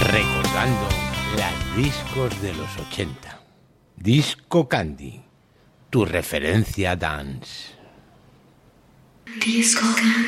recordando las discos de los 80. Disco Candy, tu referencia dance. Disco Candy.